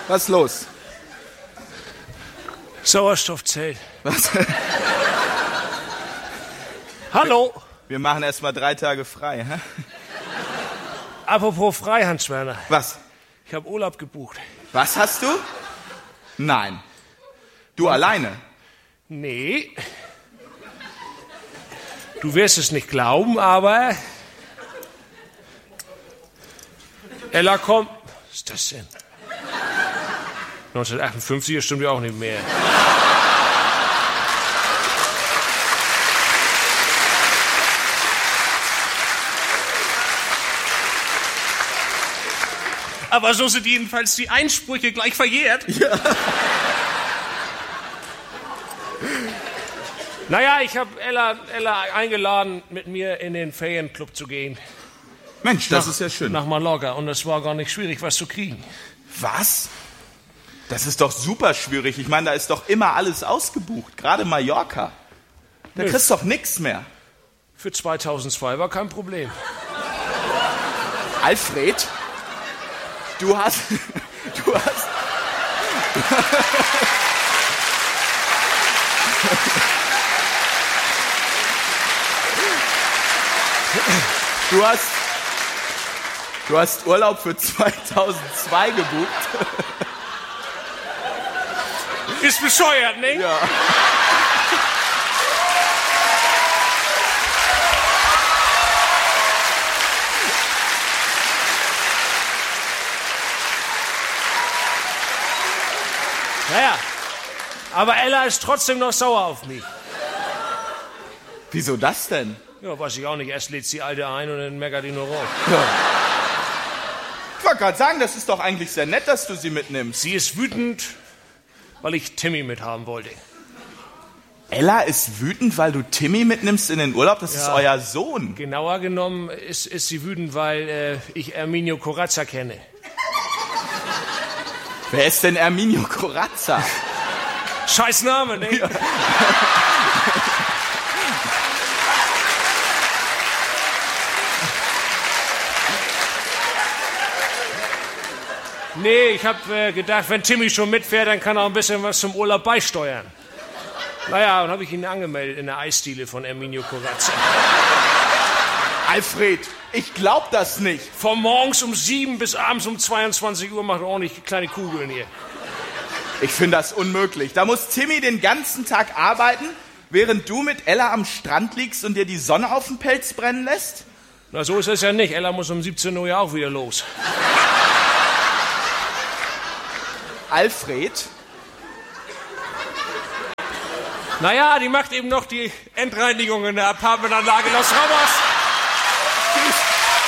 Was ist los? Sauerstoffzelt. Was? Hallo. Wir machen erst mal 3 Tage frei, hä? Apropos frei, Hans-Werner. Was? Ich habe Urlaub gebucht. Was hast du? Nein. Du alleine? Nee. Du wirst es nicht glauben, aber... Ella kommt... Was ist das denn? 1958 stimmt ja auch nicht mehr. Aber so sind jedenfalls die Einsprüche gleich verjährt. Ja. Naja, ich habe Ella eingeladen, mit mir in den Ferienclub zu gehen. Mensch, das ist ja schön. Nach Mallorca. Und es war gar nicht schwierig, was zu kriegen. Was? Das ist doch super schwierig. Ich meine, da ist doch immer alles ausgebucht. Gerade Mallorca. Da kriegst du doch nichts mehr. Für 2002 war kein Problem. Alfred, du hast... Du hast Urlaub für 2002 gebucht. Ist bescheuert, ne? Ja. Naja, aber Ella ist trotzdem noch sauer auf mich. Wieso das denn? Ja, weiß ich auch nicht. Erst lädt sie Alte ein und dann meckert die nur rum. Ja. Ich wollte gerade sagen, das ist doch eigentlich sehr nett, dass du sie mitnimmst. Sie ist wütend, weil ich Timmy mithaben wollte. Ella ist wütend, weil du Timmy mitnimmst in den Urlaub? Das ist euer Sohn. Genauer genommen ist sie wütend, weil ich Erminio Corazza kenne. Wer ist denn Erminio Corazza? Scheiß Name, ne? Ja. Nee, ich hab gedacht, wenn Timmy schon mitfährt, dann kann er auch ein bisschen was zum Urlaub beisteuern. Naja, dann habe ich ihn angemeldet in der Eisdiele von Erminio Corazza. Alfred, ich glaub das nicht. Von morgens um 7 bis abends um 22 Uhr macht er ordentlich kleine Kugeln hier. Ich finde das unmöglich. Da muss Timmy den ganzen Tag arbeiten, während du mit Ella am Strand liegst und dir die Sonne auf den Pelz brennen lässt? Na, so ist es ja nicht. Ella muss um 17 Uhr ja auch wieder los. Alfred? Naja, die macht eben noch die Endreinigung in der Apartmentanlage Los Ramos. Tschüss.